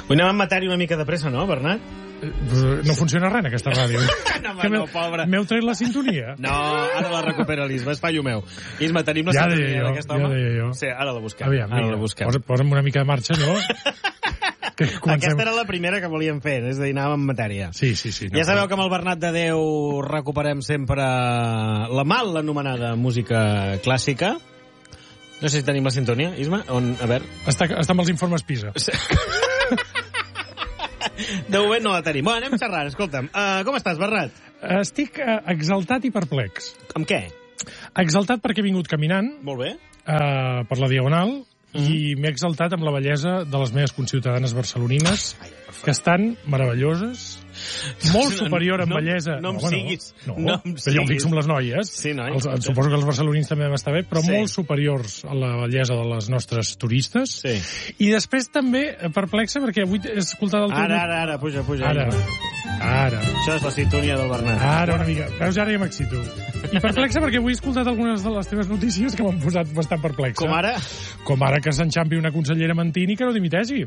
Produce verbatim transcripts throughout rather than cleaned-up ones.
Vull anar a matar-hi una mica de pressa, no, Bernat? No funciona res en aquesta ràdio. No, home, no, pobre. M'heu tret la sintonia? No, ara la recupera l'Isma, és fallo meu. Isma, tenim la Ja sintonia deia jo, d'aquest ja home? deia jo. Sí, ara la busquem. Aviam, ara mira, la busquem. posa, posa'm una mica de marxa, no? Que comencem... Aquesta era la primera que volíem fer, és a dir, anàvem en matèria. Sí, sí, sí. No, Ja sabeu que amb el Bernat de Déu recuperem sempre la mal anomenada música clàssica. No sé si tenim la sintonia, Isma. On, a veure... Està, està amb els informes PISA. De moment no la tenim. Bueno, anem xerrant, escolta'm. Uh, com estàs, Bernat? Estic uh, exaltat i perplex. Amb què? Exaltat perquè he vingut caminant Molt bé. uh, per la Diagonal Mm. i m'he exaltat amb la bellesa de les meves conciutadanes barcelonines, que estan meravelloses, molt superior en no, bellesa. No em bueno, siguis. No, no em però jo em fixo amb les noies. Sí, noi. Els, suposo que els barcelonins també vam estar bé, però Sí. molt superiors a la bellesa de les nostres turistes. Sí. I després també perplexa perquè avui he escoltat el teu... Ara, ara, ara, puja, puja. Ara, ara. Això és la sintonia del Bernat. Ara una mica. Veus, ara ja m'excito. I perplexa perquè avui he escoltat algunes de les teves notícies que m'han posat bastant perplexa. Com ara? Com ara que s'enxampi una consellera mentint i que no dimiteixi.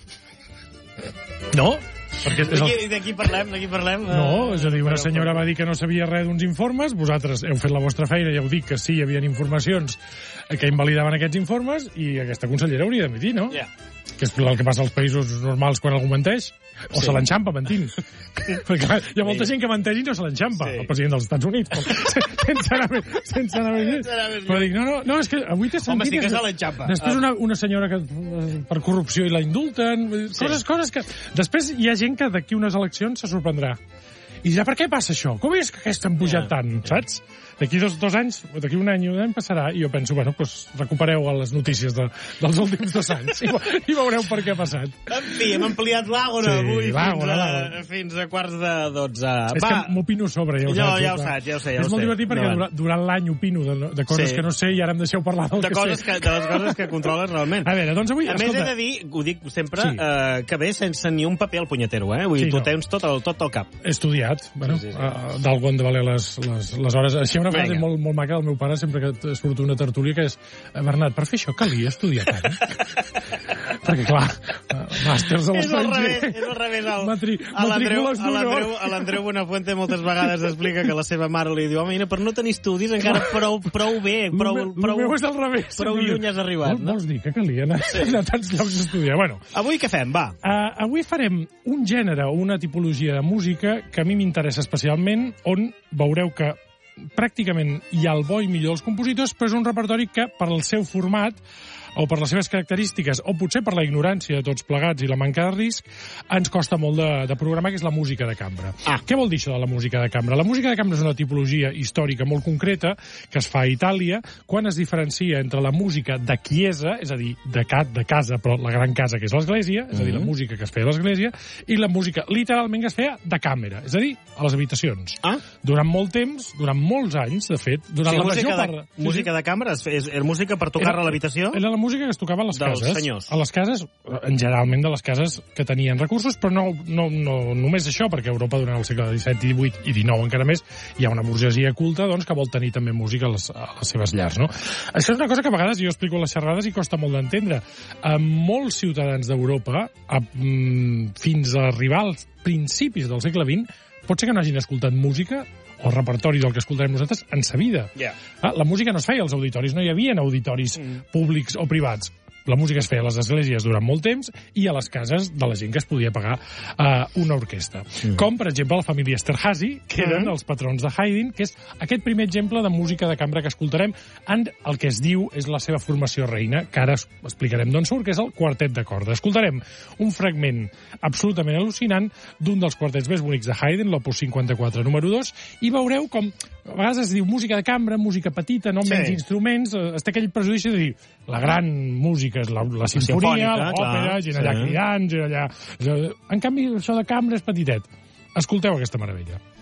No? Perquè és el... D'aquí parlem, d'aquí parlem. No, és a dir, una senyora va dir que no sabia res d'uns informes, vosaltres heu fet la vostra feina i heu dit que sí, hi havia informacions que invalidaven aquests informes, i aquesta consellera hauria d'admitir, no? Ja. Que és el que passa als països normals quan algú menteix. O Sí. se l'enxampa mentint. Perquè clar, hi ha molta gent que menteix i no se l'enxampa. Sí. El president dels Estats Units. sense anar més, sense anar més. Sense anar més Però dic, no, no, no, és que avui t'he sentit... Home, sí que se l'enxampa. Després una, una senyora que per corrupció i la indulten. Coses, Sí. coses que... Després hi ha gent que d'aquí unes eleccions se sorprendrà. I dirà, per què passa això? Com és que aquest han pujat Ja, tant, ja. saps? D'aquí dos, dos anys, o d'aquí un any, un any passarà, i jo penso, bueno, doncs recupereu les notícies de, dels últims dos anys i, i veureu per què ha passat. En fi, hem ampliat l'àgora Sí, avui l'àgora, fins, a, l'àgora. fins a quarts de dotze. És Va, que m'opino sobre, ja ho No, saps. ja ho clar. saps, ja ho sé, ja És ho molt sé. divertit perquè Endavant. durant, durant l'any opino de, de coses Sí. que no sé i ara em deixeu parlar del de, que coses sé. que, de les coses que controles realment. A veure, doncs avui, A més, escolta... he de dir, ho dic sempre, Sí. eh, que ve sense ni un paper al punyetero, eh? Vull dir, Sí, tu no. tens tot el, tot el cap. He estudiat, bueno, Sí, sí, sí. uh, d'algú han de valer les, les, les hores. Així hi ha una frase Vinga. molt, molt maca del meu pare, sempre que t- surt una tertúlia, que és, Bernat, per fer això calia estudiar tant? Perquè, clar, uh, màsters a És al l'estranger... revés, és al revés. El, Matri, a l'Andreu matrícules a l'Andreu d'honor. a l'Andreu Buenafuente moltes vegades explica que la seva mare li diu, home, mira, per no tenir estudis encara prou, prou bé, prou, El meu- prou, el meu és al revés. prou Sempre lluny has arribat, Vol- no? Vols dir que calia anar, anar a tants llocs a estudiar? Bueno, Avui què fem, va? Uh, avui farem un gènere o una tipologia de música que a mi m'interessa especialment, on veureu que pràcticament hi ha el bo i millor dels compositors, però és un repertori que, per al seu format, o per les seves característiques, o potser per la ignorància de tots plegats i la manca de risc, ens costa molt de, de programar, que és la música de cambra. Ah. Què vol dir això de la música de cambra? La música de cambra és una tipologia històrica molt concreta que es fa a Itàlia, quan es diferencia entre la música de chiesa, és a dir, de, ca, de casa, però la gran casa, que és l'església, és a dir, la música que es feia a l'església, i la música literalment que es feia de càmera, és a dir, a les habitacions. Ah? Durant molt temps, durant molts anys, de fet, durant Sí, la música, major de, part... música de cambra, és, és, és música per tocar-la a l'habitació? Era la música que es tocava a les Dels cases. senyors. A les cases, en generalment de les cases que tenien recursos, però no, no, no només això, perquè a Europa durant el segle disset i divuit i dinou encara més hi ha una burgesia culta doncs, que vol tenir també música a les, a les seves llars. No? Això és una cosa que a vegades jo explico a les xerrades i costa molt d'entendre. A molts ciutadans d'Europa, a, mm, fins a arribar als principis del segle vint, pot ser que no hagin escoltat música o repertori del que escoltarem nosaltres en sa vida. Ja. Ah, la música no es feia als auditoris, no hi havia auditoris Mm. públics o privats. La música es feia a les esglésies durant molt temps i a les cases de la gent que es podia pagar uh, una orquestra. Mm. Com, per exemple, la família Esterhazy, que eren Mm. els patrons de Haydn, que és aquest primer exemple de música de cambra que escoltarem en el que es diu és la seva formació reina, que ara es- explicarem d'on surt, que és el quartet de corda. Escoltarem un fragment absolutament al·lucinant d'un dels quartets més bonics de Haydn, l'Opus cinquanta-quatre número dos, i veureu com a vegades es diu música de cambra, música petita, no Sí. menys instruments, eh, es té aquell prejudici de dir la gran música és la, la sinfonia, simfònica, l'òpera, clar, gent allà sí. cridant, gent allà... En canvi, això de cambra és petitet. Escolteu aquesta meravella.